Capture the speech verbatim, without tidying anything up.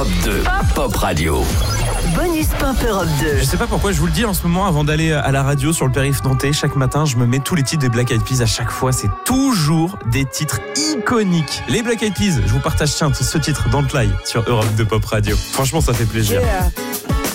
Europe deux, Pop Radio. Bonus Pop Europe deux. Je sais pas pourquoi je vous le dis en ce moment avant d'aller à la radio sur le périph' nantais. Chaque matin, je me mets tous les titres des Black Eyed Peas. À chaque fois, c'est toujours des titres iconiques. Les Black Eyed Peas, je vous partage tiens, ce titre Don't Lie sur Europe deux Pop Radio. Franchement, ça fait plaisir. Yeah.